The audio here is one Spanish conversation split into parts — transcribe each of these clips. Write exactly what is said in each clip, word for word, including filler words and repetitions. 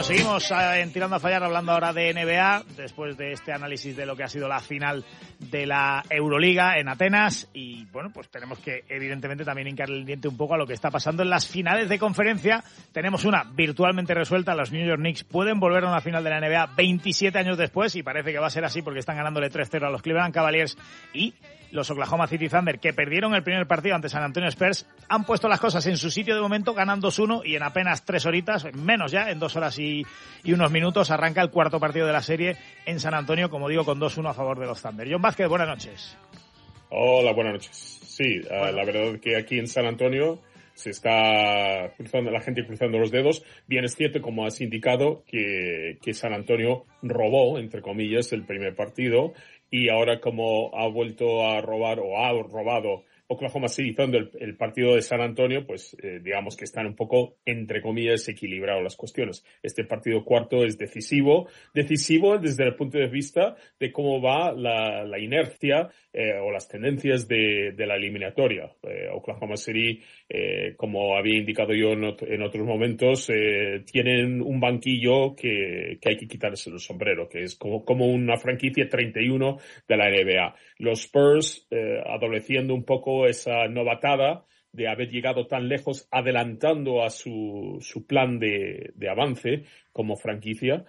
seguimos en Tirando a Fallar hablando ahora de N B A, después de este análisis de lo que ha sido la final de la Euroliga en Atenas. Y bueno, pues tenemos que evidentemente también hincarle el diente un poco a lo que está pasando en las finales de conferencia. Tenemos una virtualmente resuelta, los New York Knicks pueden volver a una final de la N B A veintisiete años después, y parece que va a ser así porque están ganándole tres cero a los Cleveland Cavaliers, y los Oklahoma City Thunder, que perdieron el primer partido ante San Antonio Spurs, han puesto las cosas en su sitio de momento, ganan dos uno, y en apenas tres horitas, menos ya, en dos horas y, y unos minutos, arranca el cuarto partido de la serie en San Antonio, como digo, con dos uno a favor de los Thunder. John Vázquez, buenas noches. Hola, buenas noches. Sí, bueno. uh, la verdad es que aquí en San Antonio se está cruzando, la gente cruzando los dedos. Bien, es cierto, como has indicado, que, que San Antonio robó, entre comillas, el primer partido, y ahora como ha vuelto a robar o ha robado Oklahoma City Thunder el, el partido de San Antonio, pues eh, digamos que están un poco, entre comillas, equilibradas las cuestiones. Este partido cuarto es decisivo, decisivo desde el punto de vista de cómo va la, la inercia eh, o las tendencias de, de la eliminatoria. Eh, Oklahoma City, eh, como había indicado yo en, ot- en otros momentos, eh, tienen un banquillo que, que hay que quitarse el sombrero, que es como, como una franquicia treinta y uno de la N B A. Los Spurs, eh, adoleciendo un poco esa novatada de haber llegado tan lejos, adelantando a su, su plan de, de avance como franquicia.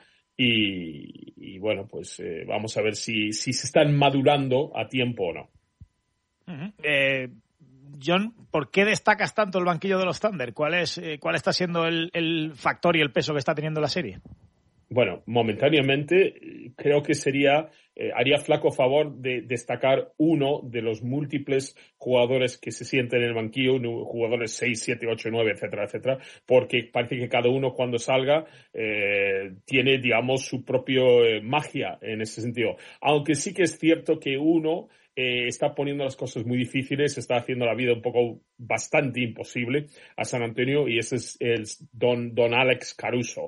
Y, y bueno, pues eh, vamos a ver si, si se están madurando a tiempo o no. Uh-huh. Eh, John, ¿por qué destacas tanto el banquillo de los Thunder? ¿Cuál es, eh, cuál está siendo el, el factor y el peso que está teniendo la serie? Bueno, momentáneamente creo que sería, eh, haría flaco favor de destacar uno de los múltiples jugadores que se sienten en el banquillo, jugadores seis, siete, ocho, nueve, etcétera, etcétera, porque parece que cada uno cuando salga eh, tiene, digamos, su propia eh, magia en ese sentido. Aunque sí que es cierto que uno Eh, está poniendo las cosas muy difíciles, está haciendo la vida un poco bastante imposible a San Antonio, y ese es el Don, Don Alex Caruso,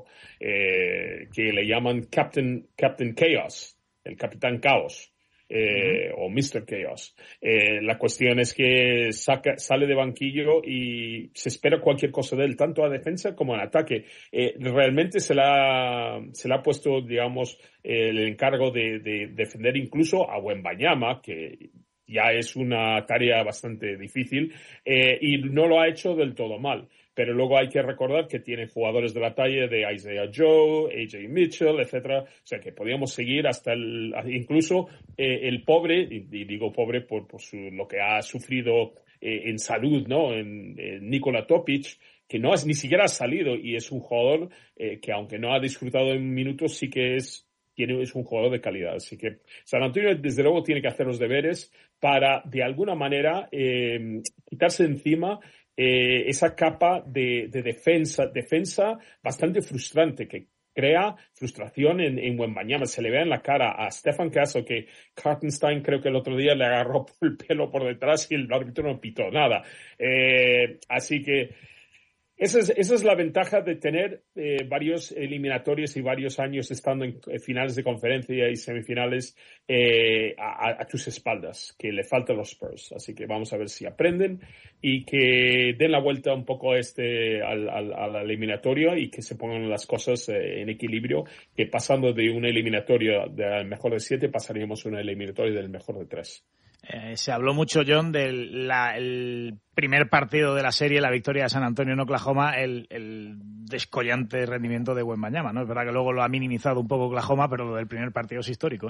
eh, que le llaman Captain, Captain Chaos, el Capitán Caos. Eh, uh-huh. O mister Chaos. Eh, la cuestión es que saca, sale de banquillo y se espera cualquier cosa de él, tanto a defensa como en ataque. Eh, realmente se le ha, se le ha puesto, digamos, el encargo de, de defender incluso a Wembanyama, que ya es una tarea bastante difícil, eh, y no lo ha hecho del todo mal. Pero luego hay que recordar que tiene jugadores de la talla de Isaiah Joe, A J Mitchell, etcétera. O sea, que podríamos seguir hasta el, incluso eh, el pobre, y, y digo pobre por, por su, lo que ha sufrido eh, en salud, ¿no? En, en Nikola Topic, que no es, ni siquiera ha salido, y es un jugador eh, que aunque no ha disfrutado en minutos, sí que es, tiene, es un jugador de calidad. Así que San Antonio, desde luego, tiene que hacer los deberes para, de alguna manera, eh, quitarse encima Eh, esa capa de, de defensa, defensa bastante frustrante, que crea frustración en, en Wembanyama. Se le ve en la cara a Stefan Castle que Hartenstein creo que el otro día le agarró por el pelo por detrás y el árbitro no pitó nada. Eh, así que Esa es, esa es la ventaja de tener eh, varios eliminatorios y varios años estando en finales de conferencia y semifinales eh, a, a tus espaldas, que le falta a los Spurs. Así que vamos a ver si aprenden y que den la vuelta un poco a este, al, al, al eliminatorio, y que se pongan las cosas eh, en equilibrio, que pasando de un eliminatorio del mejor de siete pasaríamos a un eliminatorio del mejor de tres. Eh, se habló mucho, John, del la, el primer partido de la serie, la victoria de San Antonio en Oklahoma, el, el descollante rendimiento de Wembanyama, ¿no? Es verdad que luego lo ha minimizado un poco Oklahoma, pero lo del primer partido es histórico, ¿eh?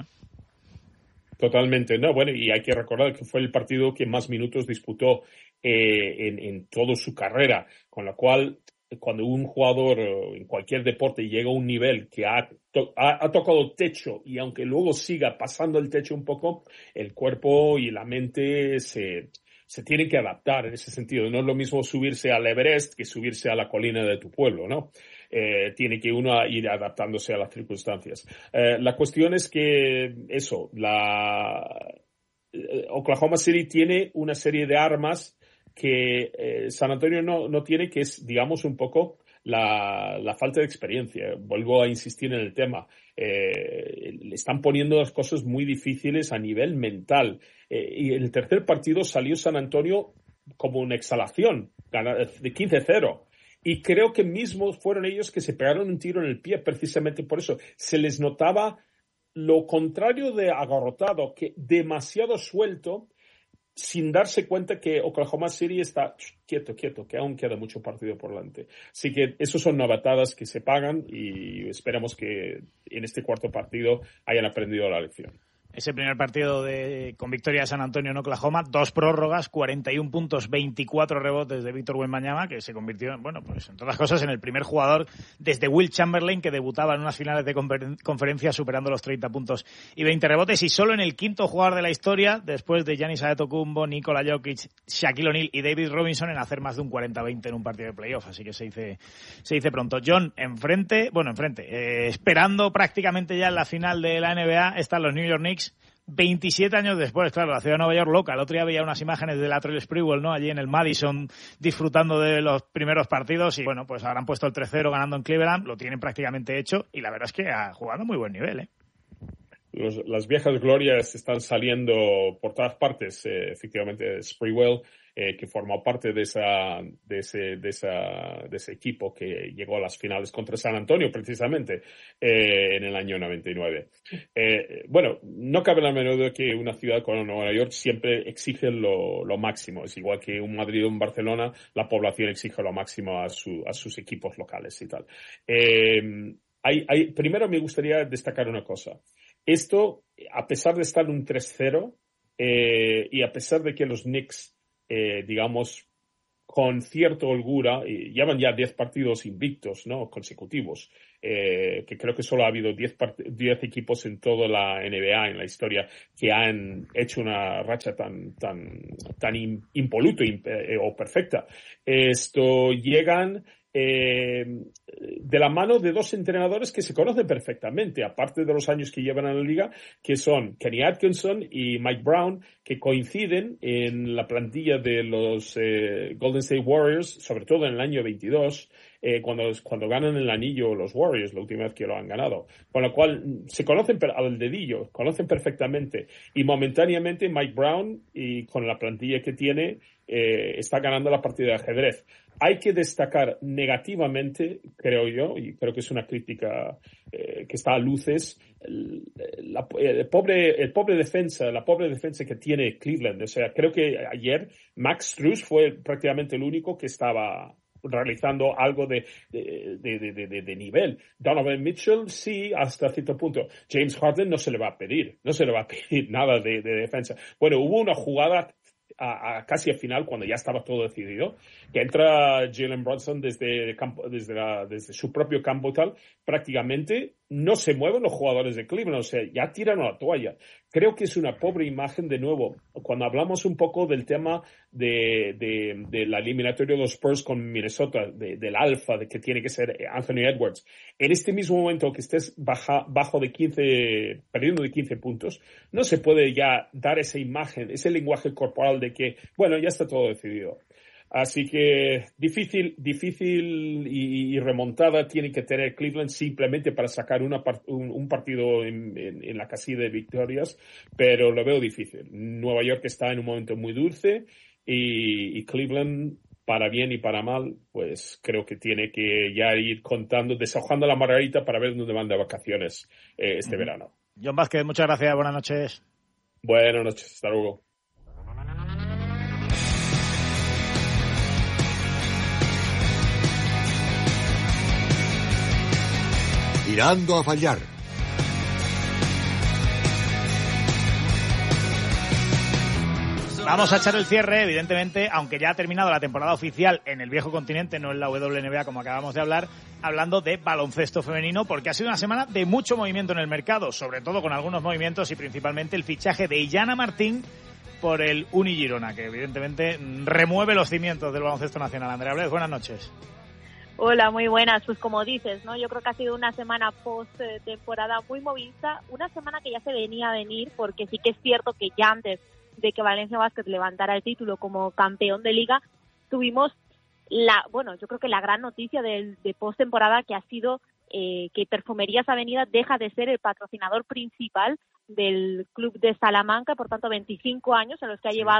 Totalmente, no, bueno, y hay que recordar que fue el partido que más minutos disputó eh, en, en toda su carrera, con lo cual, cuando un jugador en cualquier deporte llega a un nivel que ha, to- ha, ha tocado techo, y aunque luego siga pasando el techo un poco, el cuerpo y la mente se, se tienen que adaptar en ese sentido. No es lo mismo subirse al Everest que subirse a la colina de tu pueblo, ¿no? Eh, tiene que uno ir adaptándose a las circunstancias. Eh, la cuestión es que eso, la eh, Oklahoma City tiene una serie de armas que eh, San Antonio no, no tiene, que es, digamos, un poco la, la falta de experiencia. Vuelvo a insistir en el tema. Eh, le están poniendo las cosas muy difíciles a nivel mental. Eh, y en el tercer partido salió San Antonio como una exhalación, de quince cero. Y creo que mismo fueron ellos que se pegaron un tiro en el pie precisamente por eso. Se les notaba lo contrario de agarrotado, que demasiado suelto, sin darse cuenta que Oklahoma City está quieto, quieto, que aún queda mucho partido por delante. Así que esos son novatadas que se pagan y esperamos que en este cuarto partido hayan aprendido la lección. Ese primer partido de, con victoria de San Antonio en Oklahoma, dos prórrogas, cuarenta y uno puntos, veinticuatro rebotes de Víctor Wembanyama, que se convirtió, bueno, pues en todas las cosas, en el primer jugador desde Will Chamberlain que debutaba en unas finales de confer- conferencia superando los treinta puntos y veinte rebotes, y solo en el quinto jugador de la historia, después de Giannis Antetokounmpo, Nikola Jokic, Shaquille O'Neal y David Robinson, en hacer más de un cuarenta veinte en un partido de playoff, así que se dice, se dice pronto. John, enfrente, bueno, enfrente, eh, esperando prácticamente ya en la final de la N B A, están los New York Knicks, veintisiete años después, claro, la ciudad de Nueva York loca. El otro día veía unas imágenes de Latrell Sprewell, ¿no? Allí en el Madison, disfrutando de los primeros partidos y, bueno, pues habrán puesto el tres cero ganando en Cleveland, lo tienen prácticamente hecho y la verdad es que ha jugado a muy buen nivel, ¿eh? Los, las viejas glorias están saliendo por todas partes. Eh, efectivamente, Sprewell, eh, que formó parte de esa, de ese, de esa, de ese equipo que llegó a las finales contra San Antonio, precisamente, eh, en el año noventa y nueve. Eh, bueno, no cabe la menor duda que una ciudad como Nueva York siempre exige lo, lo máximo. Es igual que un Madrid o un Barcelona, la población exige lo máximo a, su, a sus equipos locales y tal. Eh, hay, hay, primero me gustaría destacar una cosa. Esto, a pesar de estar en un tres cero, eh, y a pesar de que los Knicks, eh, digamos, con cierta holgura, y llevan ya diez partidos invictos, ¿no? Consecutivos, eh, que creo que solo ha habido diez equipos en toda la N B A, en la historia, que han hecho una racha tan, tan, tan impoluta eh, o perfecta. Esto llegan Eh, de la mano de dos entrenadores que se conocen perfectamente, aparte de los años que llevan en la liga, que son Kenny Atkinson y Mike Brown, que coinciden en la plantilla de los eh, Golden State Warriors, sobre todo en el año veintidós, eh, cuando, cuando ganan el anillo los Warriors, la última vez que lo han ganado. Con lo cual, se conocen al dedillo, conocen perfectamente. Y momentáneamente Mike Brown, y con la plantilla que tiene, eh, está ganando la partida de ajedrez. Hay que destacar negativamente, creo yo, y creo que es una crítica eh, que está a luces, el, la, el, pobre, el pobre defensa, la pobre defensa que tiene Cleveland. O sea, creo que ayer Max Strus fue prácticamente el único que estaba realizando algo de, de, de, de, de, de nivel. Donovan Mitchell sí, hasta cierto punto. James Harden no se le va a pedir, no se le va a pedir nada de, de defensa. Bueno, hubo una jugada A, a casi al final, cuando ya estaba todo decidido, que entra Jalen Brunson desde, campo, desde, la, desde su propio campo tal, prácticamente no se mueven los jugadores de Cleveland, o sea, ya tiran la toalla. Creo que es una pobre imagen, de nuevo, cuando hablamos un poco del tema de, de, de la eliminatoria de los Spurs con Minnesota, de, del alfa, de que tiene que ser Anthony Edwards. En este mismo momento que estés baja, bajo de quince, perdiendo de quince puntos, no se puede ya dar esa imagen, ese lenguaje corporal de que, bueno, ya está todo decidido. Así que difícil, difícil y, y remontada tiene que tener Cleveland simplemente para sacar una part, un, un partido en, en, en la casilla de victorias, pero lo veo difícil. Nueva York está en un momento muy dulce y, y Cleveland, para bien y para mal, pues creo que tiene que ya ir contando, deshojando la margarita para ver dónde van de vacaciones eh, este uh-huh. verano. John Vázquez, muchas gracias, buenas noches. Buenas noches, hasta luego. Tirando a fallar. Vamos a echar el cierre, evidentemente, aunque ya ha terminado la temporada oficial en el viejo continente, no en la W N B A como acabamos de hablar, hablando de baloncesto femenino, porque ha sido una semana de mucho movimiento en el mercado, sobre todo con algunos movimientos y principalmente el fichaje de Illana Martín por el Uni Girona, que evidentemente remueve los cimientos del baloncesto nacional. Andrea Blez, buenas noches. Hola, muy buenas. Pues como dices, ¿no? Yo creo que ha sido una semana post-temporada muy movida, una semana que ya se venía a venir, porque sí que es cierto que ya antes de que Valencia Basket levantara el título como campeón de liga, tuvimos la, bueno, yo creo que la gran noticia de, de post-temporada, que ha sido eh, que Perfumerías Avenida deja de ser el patrocinador principal del club de Salamanca, por tanto veinticinco años en los que ha sí. llevado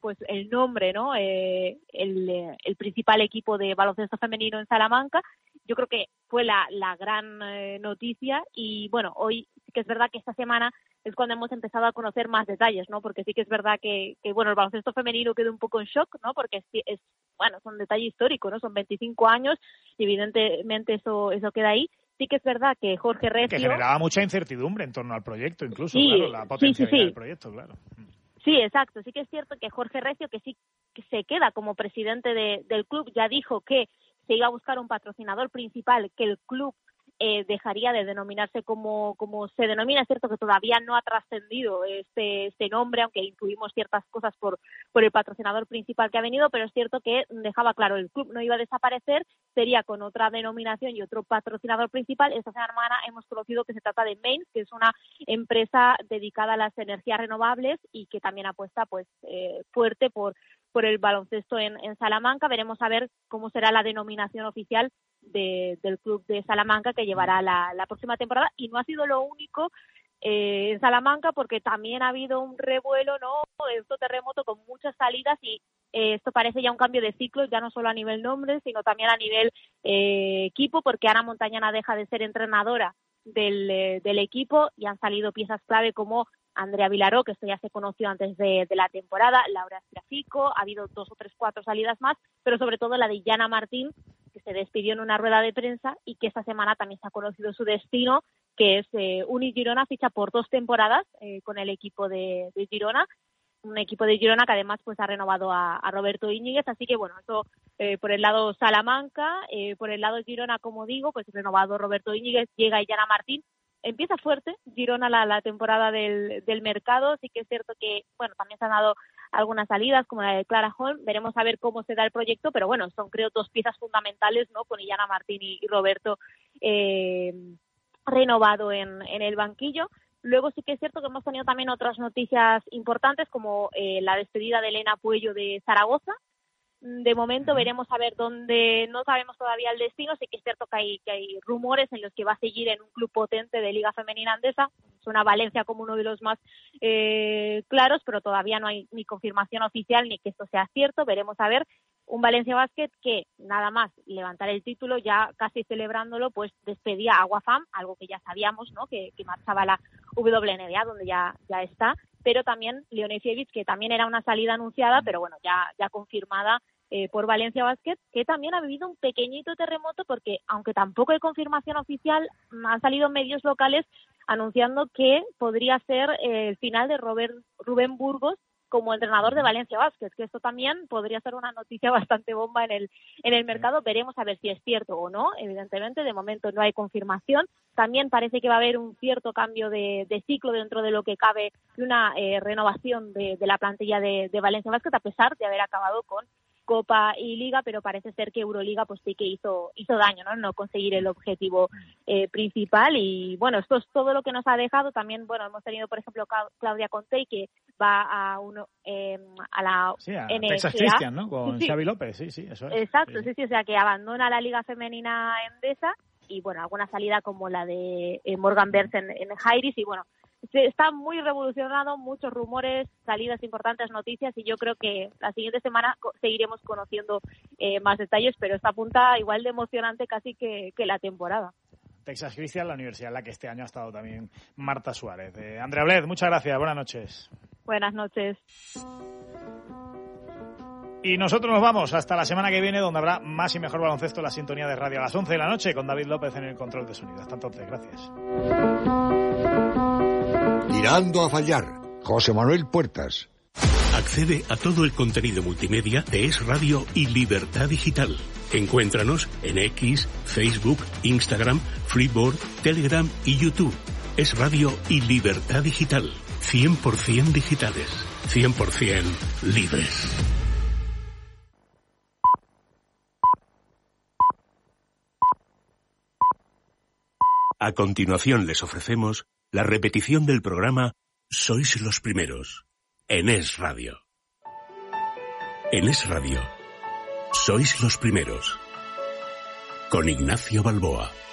pues el nombre, ¿no? Eh, el, el principal equipo de baloncesto femenino en Salamanca. Yo creo que fue la, la gran eh, noticia y bueno, hoy sí que es verdad que esta semana es cuando hemos empezado a conocer más detalles, ¿no? Porque sí que es verdad que, que bueno, el baloncesto femenino quedó un poco en shock, ¿no? Porque es, es bueno, son detalle histórico, ¿no? Son veinticinco años y evidentemente eso, eso queda ahí. Sí que es verdad que Jorge Recio... Que generaba mucha incertidumbre en torno al proyecto, incluso, sí, claro, la potencialidad sí, sí, sí. del proyecto, claro. Sí, exacto. Sí que es cierto que Jorge Recio, que sí que se queda como presidente de, del club, ya dijo que se iba a buscar un patrocinador principal, que el club eh, dejaría de denominarse como, como se denomina. Es cierto que todavía no ha trascendido este, este nombre, aunque intuimos ciertas cosas por, por el patrocinador principal que ha venido, pero es cierto que dejaba claro, el club no iba a desaparecer, sería con otra denominación y otro patrocinador principal. Esta semana hemos conocido que se trata de Mains, que es una empresa dedicada a las energías renovables y que también apuesta pues eh, fuerte por por el baloncesto en, en Salamanca. Veremos a ver cómo será la denominación oficial de, del club de Salamanca que llevará la, la próxima temporada. Y no ha sido lo único eh, en Salamanca, porque también ha habido un revuelo, ¿no? Esto terremoto con muchas salidas y eh, esto parece ya un cambio de ciclo, ya no solo a nivel nombre, sino también a nivel eh, equipo, porque Ana Montañana deja de ser entrenadora del, eh, del equipo y han salido piezas clave como Andrea Vilaró, que esto ya se conoció antes de, de la temporada, Laura Estrafico, ha habido dos o tres, cuatro salidas más, pero sobre todo la de Yana Martín, que se despidió en una rueda de prensa y que esta semana también se ha conocido su destino, que es eh, Uni Girona, ficha por dos temporadas eh, con el equipo de, de Girona, un equipo de Girona que además pues ha renovado a, a Roberto Íñiguez, así que bueno, eso eh, por el lado Salamanca, eh, por el lado Girona, como digo, pues renovado Roberto Íñiguez, llega Yana Martín. Empieza fuerte Girona la, la temporada del, del mercado, sí que es cierto que, bueno, también se han dado algunas salidas, como la de Clara Holm, veremos a ver cómo se da el proyecto, pero bueno, son creo dos piezas fundamentales, ¿no? Con Illana Martín y, y Roberto eh, renovado en, en el banquillo. Luego sí que es cierto que hemos tenido también otras noticias importantes, como eh, la despedida de Elena Puello de Zaragoza. De momento veremos a ver dónde, no sabemos todavía el destino, sí que es cierto que hay, que hay rumores en los que va a seguir en un club potente de Liga Femenina Andesa, suena Valencia como uno de los más eh, claros, pero todavía no hay ni confirmación oficial ni que esto sea cierto, veremos a ver. Un Valencia Basket que nada más levantar el título, ya casi celebrándolo, pues despedía a Guafam, algo que ya sabíamos, ¿no? Que, que marchaba a la W N B A, donde ya, ya está, pero también Leonesiewicz, que también era una salida anunciada, pero bueno, ya, ya confirmada eh, por Valencia Basket, que también ha vivido un pequeñito terremoto, porque aunque tampoco hay confirmación oficial, han salido medios locales anunciando que podría ser eh, el final de Robert, Rubén Burgos como entrenador de Valencia Basket, que esto también podría ser una noticia bastante bomba en el en el mercado. Veremos a ver si es cierto o no. Evidentemente, de momento no hay confirmación. También parece que va a haber un cierto cambio de, de ciclo dentro de lo que cabe, una eh, renovación de, de la plantilla de, de Valencia Basket, a pesar de haber acabado con Copa y Liga, pero parece ser que Euroliga pues sí que hizo hizo daño, ¿no? No conseguir el objetivo eh, principal. Y bueno, esto es todo lo que nos ha dejado. También, bueno, hemos tenido, por ejemplo, Claudia Conte, que va a uno eh, a la sí, a N C A. Texas Christian, ¿no? Con sí. Xavi López, sí, sí, eso es. Exacto, sí, sí, sí, o sea que abandona la Liga Femenina Endesa y bueno, alguna salida como la de eh, Morgan Berz en, en Jairis y bueno, está muy revolucionado, muchos rumores, salidas importantes, noticias y yo creo que la siguiente semana seguiremos conociendo eh, más detalles, pero esta punta igual de emocionante casi que, que la temporada. Texas Christian, la universidad en la que este año ha estado también Marta Suárez. Eh, Andrea Bled, muchas gracias, buenas noches. Buenas noches. Y nosotros nos vamos hasta la semana que viene, donde habrá más y mejor baloncesto en la sintonía de radio a las once de la noche con David López en el control de sonido. Hasta entonces, gracias. Tirando a fallar, José Manuel Puertas. Accede a todo el contenido multimedia de Es Radio y Libertad Digital. Encuéntranos en X, Facebook, Instagram, Freeboard, Telegram y YouTube. Es Radio y Libertad Digital. cien por ciento digitales. cien por ciento libres. A continuación les ofrecemos la repetición del programa Sois los Primeros, en Es Radio. En Es Radio, Sois los Primeros, con Ignacio Balboa.